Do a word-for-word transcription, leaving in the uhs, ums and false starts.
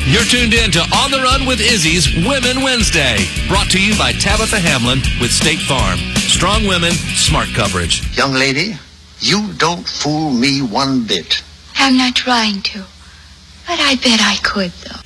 You're tuned in to On the Run with Izzy's Women Wednesday. Brought to you by Tabitha Hamlin with State Farm. Strong women, smart coverage. Young lady, you don't fool me one bit. I'm not trying to. But I bet I could, though.